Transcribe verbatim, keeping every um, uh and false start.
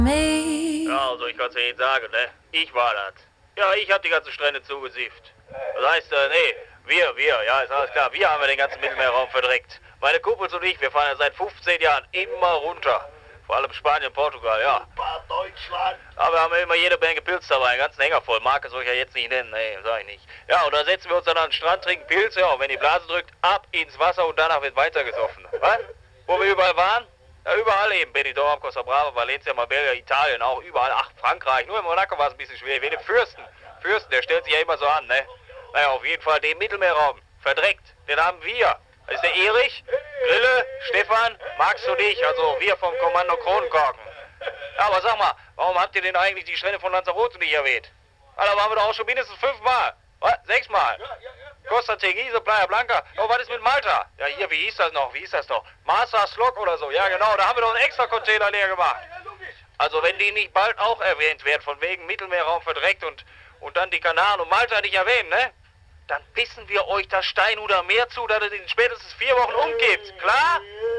Ja, also ich kann's ja Ihnen sagen, ne? Ich war das. Ja, ich hab die ganzen Strände zugesifft. Das heißt, äh, nee, wir, wir, ja, ist alles klar. Wir haben ja den ganzen Mittelmeerraum verdreckt. Meine Kumpels und ich, wir fahren ja seit fünfzehn Jahren immer runter. Vor allem Spanien, Portugal, ja. Super Deutschland. Aber wir haben immer jede Menge Pilz dabei, einen ganzen Hänger voll. Marke soll ich ja jetzt nicht nennen, nee, sag ich nicht. Ja, und dann setzen wir uns dann an den Strand, trinken Pilze, ja, und wenn die Blase drückt, ab ins Wasser und danach wird weitergesoffen. Was? Wo wir überall waren? Ja, überall eben. Benidorm, Costa Brava, Valencia, Marbella, Italien, auch überall. Ach, Frankreich. Nur in Monaco war es ein bisschen schwierig. Wie den Fürsten. Fürsten, der stellt sich ja immer so an, ne? Naja, auf jeden Fall den Mittelmeerraum. Verdreckt. Den haben wir. Das ist der Erich, Grille, Stefan, Max und ich. Also wir vom Kommando Kronenkorken. Ja, aber sag mal, warum habt ihr denn eigentlich die Strände von Lanzarote nicht erwähnt? Ah, da waren wir doch auch schon mindestens fünfmal. Was? Sechsmal? Costa Teguise, Playa Blanca. Oh, was ist mit Malta? Ja, hier, wie hieß das noch? Wie hieß das noch? Master Slok oder so. Ja, genau, da haben wir doch einen extra Container leer gemacht. Also, wenn die nicht bald auch erwähnt werden, von wegen Mittelmeerraum verdreckt und, und dann die Kanaren und Malta nicht erwähnen, ne? Dann pissen wir euch das Steinhuder Meer zu, dass es in spätestens vier Wochen umkippt. Klar?